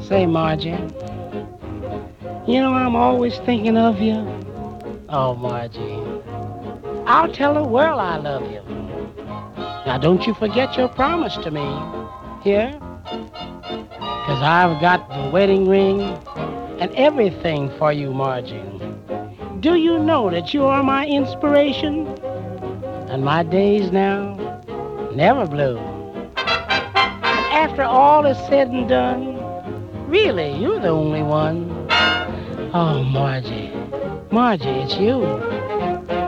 Say, Margie, you know I'm always thinking of you. Oh, Margie, I'll tell the world I love you. Now, don't you forget your promise to me. Here? Because I've got the wedding ring and everything for you, Margie. Do you know that you are my inspiration? And my days now never blue. And after all is said and done, really, you're the only one. Oh, Margie, Margie, it's you.